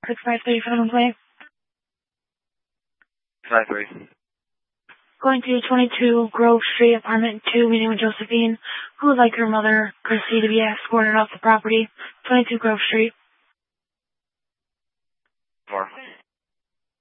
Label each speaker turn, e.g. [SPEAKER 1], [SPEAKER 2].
[SPEAKER 1] 6537 play.
[SPEAKER 2] 5-3.
[SPEAKER 1] Going to 22 Grove Street, apartment 2, meeting with Josephine, who would like her mother, Chrissy, to be escorted off the property. 22 Grove Street.